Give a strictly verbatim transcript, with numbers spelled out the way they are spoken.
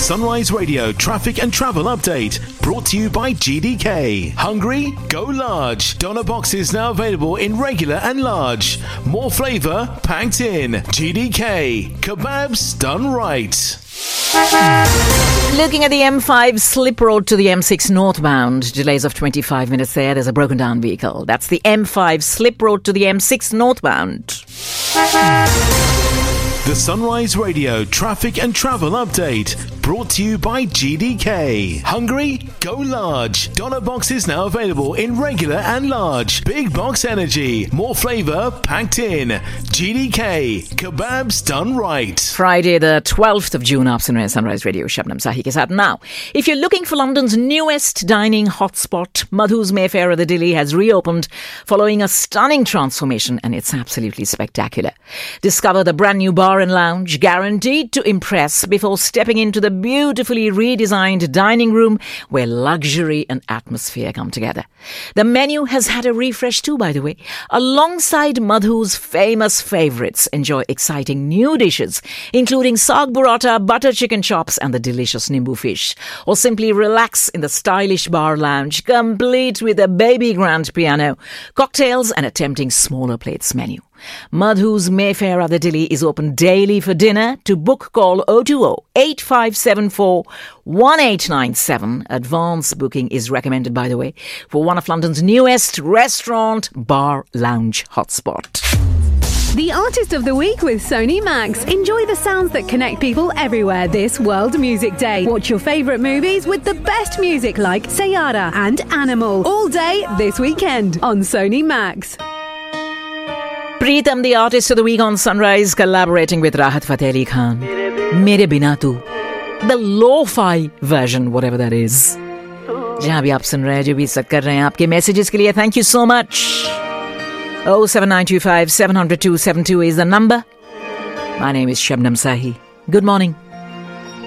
Sunrise Radio traffic and travel update brought to you by G D K. Hungry? Go large. Doner boxes now available in regular and large. More flavour packed in. G D K. Kebabs done right. Looking at the M five slip road to the M six northbound. Delays of twenty-five minutes there. There's a broken down vehicle. That's the M five slip road to the M six northbound. The Sunrise Radio traffic and travel update brought to you by G D K. Hungry? Go large. Doner boxes now available in regular and large. Big box energy. More flavour packed in. G D K. Kebabs done right. Friday the twelfth of June, आप सुन रहे हैं Sunrise Radio Shabnam Sahi के साथ. Now, if you're looking for London's newest dining hotspot, Madhu's Mayfair of the Dilly has reopened following a stunning transformation, and it's absolutely spectacular. Discover the brand new bar and lounge, guaranteed to impress, before stepping into the beautifully redesigned dining room where luxury and atmosphere come together. The menu has had a refresh too, by the way. Alongside Madhu's famous favourites, enjoy exciting new dishes, including saag burrata, butter chicken chops and the delicious nimbu fish. Or simply relax in the stylish bar lounge, complete with a baby grand piano, cocktails and a tempting smaller plates menu. Madhu's Mayfair of the Dilly is open daily for dinner. To book, call oh two oh, eight five seven four, one eight nine seven. Advance booking is recommended, by the way, for one of London's newest restaurant, bar, lounge hotspot. The Artist of the Week with Sony Max. Enjoy the sounds that connect people everywhere this World Music Day. Watch your favourite movies with the best music like Sayara and Animal all day this weekend on Sony Max. Pritam, the Artist of the Week on Sunrise, collaborating with Rahat Fateh Ali Khan. Mere Bina Tu. The lo-fi version, whatever that is. जहाँ भी आप सुन रहे हैं, जो भी सब कर रहे हैं, आपके मैसेजेस के लिए thank you so much. oh seven nine two five, seven zero zero two seven two is the number. My name is Shabnam Sahi. Good morning.